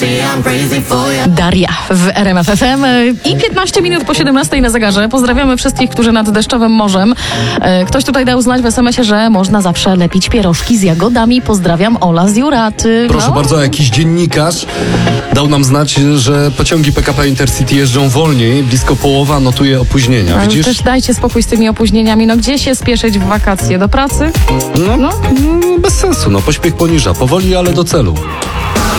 Daria w RMF FM i 15 minut po 17 na zegarze. Pozdrawiamy wszystkich, którzy nad deszczowym morzem. Ktoś tutaj dał znać w SMS-ie, że można zawsze lepić pierożki z jagodami. Pozdrawiam, Ola z Juraty. Proszę bardzo, jakiś dziennikarz dał nam znać, że pociągi PKP Intercity jeżdżą wolniej. Blisko połowa notuje opóźnienia. Ale Widzisz? też dajcie spokój z tymi opóźnieniami. No gdzie się spieszyć w wakacje? Do pracy? No, bez sensu. Pośpiech poniża. Powoli, ale do celu.